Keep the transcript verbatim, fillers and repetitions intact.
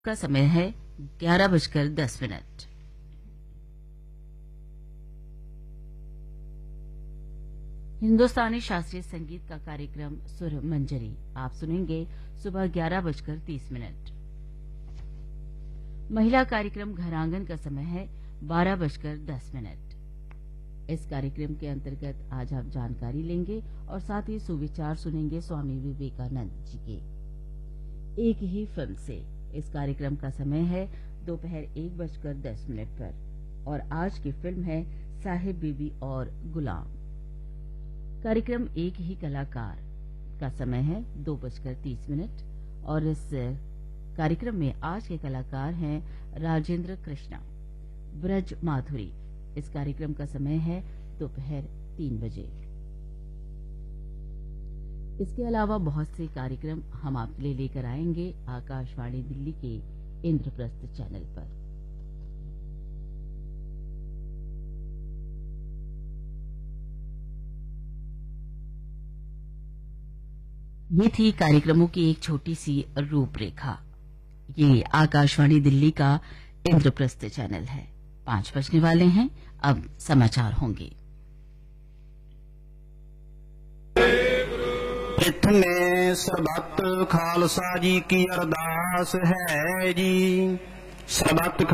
का समय है ग्यारह बजकर दस मिनट। हिंदुस्तानी शास्त्रीय संगीत का कार्यक्रम सुर मंजरी आप सुनेंगे सुबह ग्यारह बजकर तीस मिनट। महिला कार्यक्रम घरांगन का समय है बारह बजकर दस मिनट। इस कार्यक्रम के अंतर्गत आज आप जानकारी लेंगे और साथ ही सुविचार सुनेंगे स्वामी विवेकानंद जी के एक ही फिल्म से। इस कार्यक्रम का समय है दोपहर एक बजकर दस मिनट पर और आज की फिल्म है साहिब बीबी और गुलाम। कार्यक्रम एक ही कलाकार का समय है दो बजकर तीस मिनट और इस कार्यक्रम में आज के कलाकार हैं राजेंद्र कृष्णा, ब्रज माधुरी। इस कार्यक्रम का समय है दोपहर तीन बजे। इसके अलावा बहुत से कार्यक्रम हम आपके लिए लेकर आएंगे आकाशवाणी दिल्ली के इंद्रप्रस्थ चैनल पर। ये थी कार्यक्रमों की एक छोटी सी रूपरेखा। ये आकाशवाणी दिल्ली का इंद्रप्रस्थ चैनल है। पांच बजने वाले हैं, अब समाचार होंगे। इतने सबत खालसा जी की अरदास है जी, सबत